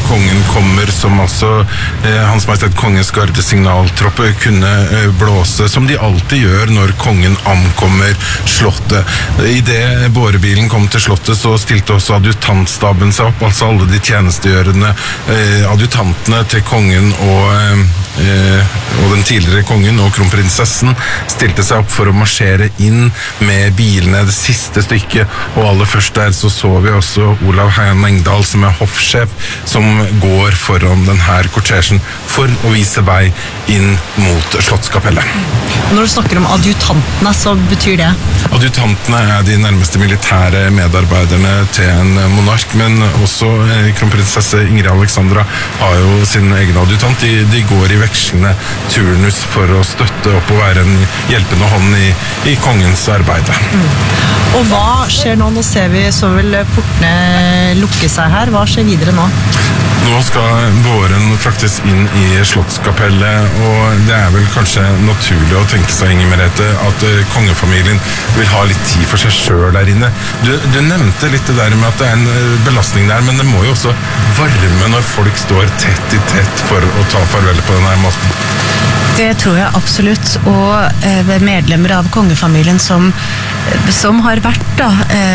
kongen kommer, som altså Hans Majestet Kongens gardesignaltropp kunne blåse, som de alltid gjør når kongen ankommer slottet. I det bårebilen kom til slottet, så stilte også adjutantstaben seg opp, altså alle de tjenestegjørende adjutantene til kongen og den tidligere kongen og kronprinsessen stilte seg opp for å marsjere inn med bilene det siste stykket, og aller først der så vi også Olav Hermann Engdahl, som hoffsjef, som går foran denne kortesjen for å vise vei inn mot Slottskapellet. Når du snakker om adjutantene, så betyr det? Adjutantene de nærmeste militære medarbeiderne til en monark, men også kronprinsesse Ingrid Alexandra har jo sin egen adjutant. De går i vekslende turnus for å støtte opp og være en hjelpende hånd i kongens arbeid. Og hva skjer nå? Nå ser vi så vel portene lukke seg her. Hva skjer videre nå? Nå skal båren fraktes inn i Slottskapellet, og det vel kanskje naturlig å tenke seg, Inger Merete, at kongefamilien vil ha litt tid for seg selv der inne. Du nevnte litt det der med at det en belastning der, men det må jo også varme når folk står tett i tett for å ta farvel på denne måten. Det tror jeg absolutt, og medlemmer av kongefamilien som har vært da,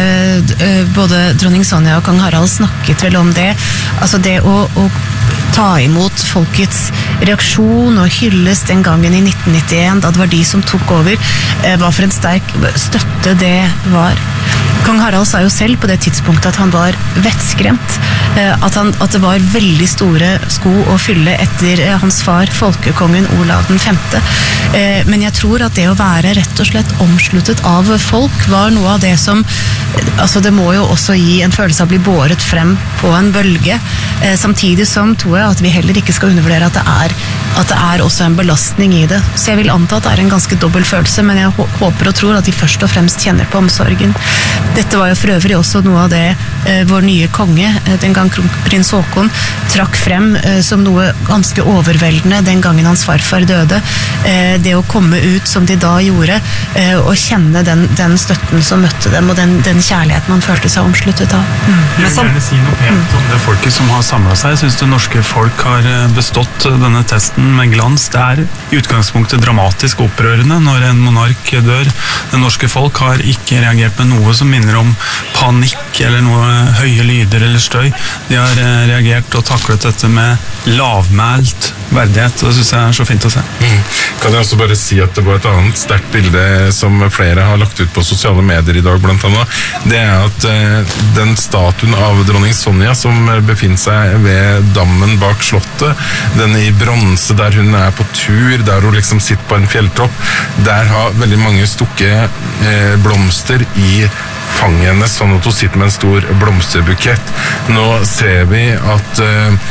både dronning Sonja og kong Harald snakket vel om det, altså det å ta imot folkets reaksjon og hylles den gangen i 1991, da det var de som tok over, hva for en sterk støtte det var. Kong Harald sa jo selv på det tidspunktet at han var vettskremt, at det var veldig store sko å fylle etter hans far, folkekongen Olav den 5. Men jeg tror at det å være rett og slett omsluttet av folk var noe av det som, altså det må jo også gi en følelse av å bli båret frem på en bølge, samtidig som tror jeg at vi heller ikke skal undervurdere at det er også en belastning i det. Så jeg vil anta at det er en ganske dobbel følelse, men jeg håper og tror at de først og fremst kjenner på omsorgen. Dette var jo for øvrig også noe av det vår nye konge, den gang kronprins Haakon, trakk frem som noe ganske overveldende den gangen hans farfar døde. Det å komme ut som de da gjorde, og kjenne den støtten som møtte dem, og den kjærligheten man følte seg omsluttet av. Jeg vil gjerne si noe pent om det folket som har samlet seg. Jeg synes det norske folk har bestått denne testen med glans. Det er i utgangspunktet dramatisk opprørende når en monark dør. Det norske folk har ikke reagert med noe som minner om panikk eller noe høye lyder eller støy. De har reagert og taklet dette med lavmælt verdighet, og det synes jeg er så fint å se. Kan jeg også bare si at det var et annet sterkt bilde som flere har lagt ut på sosiale medier i dag blant annet. Det at den statuen av dronning Sonja som befinner seg ved dammen bak slottet, den i bronse der hun på tur, der hun liksom sitter på en fjelltopp, der har veldig mange stukket blomster i fanget hennes, sånn at hun sitter med en stor blomsterbukett. Nå ser vi at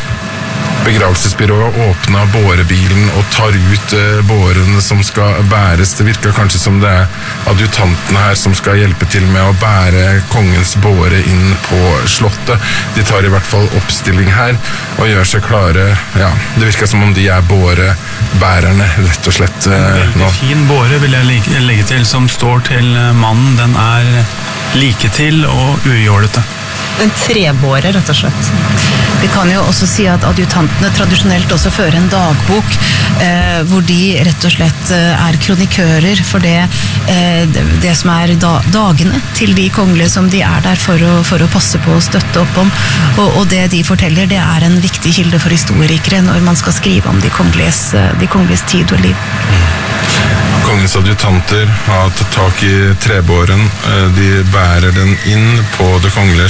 begravelsesbyrået åpnet bårebilen og tar ut bårene som skal bæres. Det virker kanskje som det adjutantene her som skal hjelpe til med å bære kongens båre inn på slottet. De tar i hvert fall oppstilling her og gjør seg klare. Ja, det virker som om de bårebærerne, rett og slett. En veldig fin båre vil jeg legge til, som står til mannen. Den like til og ujålete. En trebåre, rett og slett. Vi kan jo også si at adjutantene tradisjonelt også fører en dagbok, hvor de rett og slett kronikører for det som dagene til de kongelige som de der for å passe på og støtte opp om. Og det de forteller, det en viktig kilde for historikere når man skal skrive om de kongeliges tid og liv. Kongens adjutanter har tatt tak i trebåren. De bærer den inn på det kongelige